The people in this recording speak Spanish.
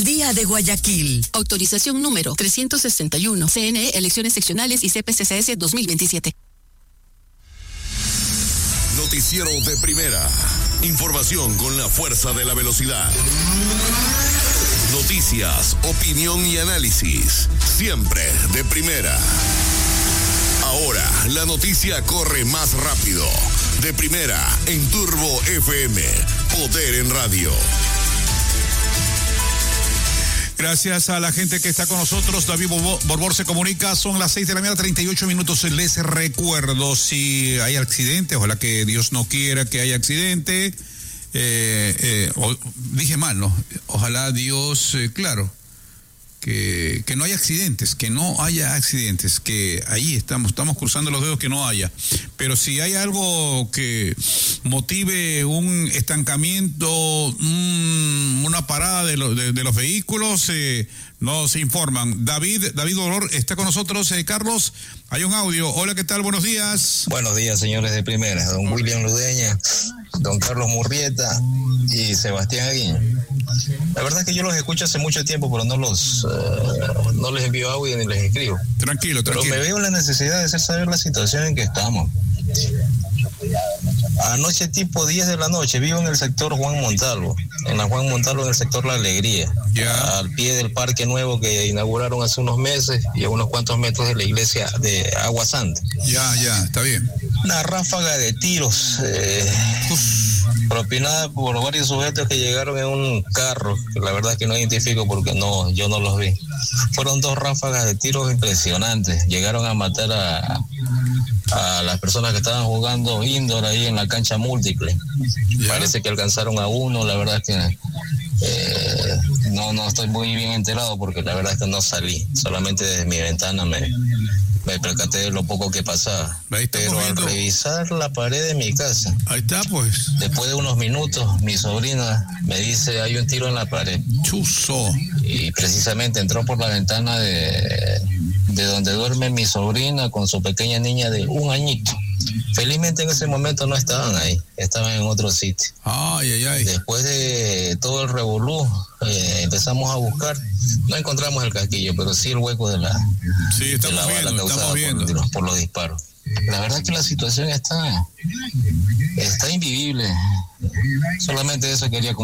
Día de Guayaquil. Autorización número 361. CNE, elecciones seccionales y CPCCS 2027. Noticiero de primera. Información con la fuerza de la velocidad. Noticias, opinión y análisis. Siempre de primera. Ahora la noticia corre más rápido. De primera en Turbo FM. Poder en radio. Gracias a la gente que está con nosotros. David Borbor se comunica. Son las 6 de la mañana, 38 minutos. Les recuerdo, si hay accidente, ojalá que Dios no quiera que haya accidente. Dije mal, ¿no? Ojalá Dios, claro, que no haya accidentes, que ahí estamos cruzando los dedos que no haya. Pero si hay algo que motive un estancamiento, una parada de los vehículos, nos informan. David Dolor está con nosotros. Carlos, hay un audio. Hola, ¿qué tal? Buenos días. Buenos días, señores de primera. Don William Ludeña, don Carlos Murrieta y Sebastián Aguiño. La verdad es que yo los escucho hace mucho tiempo, pero no les envío audio ni les escribo. Tranquilo. Pero me veo la necesidad de hacer saber la situación en que estamos. Anoche tipo 10 de la noche vivo en el sector Juan Montalvo, en el sector La Alegría, al pie del parque nuevo que inauguraron hace unos meses y a unos cuantos metros de la iglesia de Agua Santa. Ya, está bien. Una ráfaga de tiros propinada por varios sujetos que llegaron en un carro, que la verdad es que no identifico porque yo no los vi. Fueron 2 ráfagas de tiros impresionantes. Llegaron a matar a las personas que estaban jugando indoor ahí en la cancha múltiple. Parece que alcanzaron a uno. La verdad es que no estoy muy bien enterado porque la verdad es que no salí. Solamente desde mi ventana me percaté de lo poco que pasaba. Pero al revisar la pared de mi casa, ahí está, pues. Después de unos minutos, mi sobrina me dice, hay un tiro en la pared. Chuzo. Y precisamente entró por la ventana de donde duerme mi sobrina con su pequeña niña de 1 añito. Felizmente en ese momento no estaban ahí, estaban en otro sitio. Ay. Después de todo el revolú, empezamos a buscar. No encontramos el casquillo, pero sí el hueco de la bala causada por los disparos. La verdad es que la situación está invivible. Solamente eso quería